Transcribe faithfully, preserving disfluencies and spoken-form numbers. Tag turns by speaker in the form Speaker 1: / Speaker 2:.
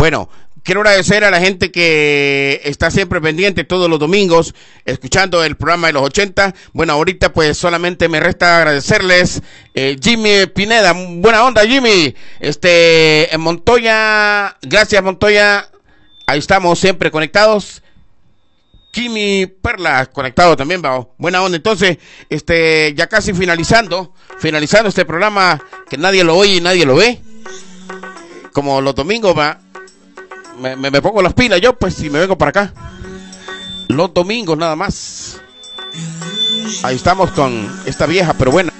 Speaker 1: Bueno, quiero agradecer a la gente que está siempre pendiente todos los domingos, escuchando el programa de los ochenta. Bueno, ahorita pues solamente me resta agradecerles. Eh, Jimmy Pineda, buena onda Jimmy. Este, en Montoya, gracias Montoya. Ahí estamos siempre conectados. Kimi Perla, conectado también, va. Buena onda. Entonces, este, ya casi finalizando, finalizando este programa que nadie lo oye y nadie lo ve. Como los domingos, va. Me, me, me pongo las pilas yo, pues, y me vengo para acá. Los domingos nada más. Ahí estamos con esta vieja, pero buena.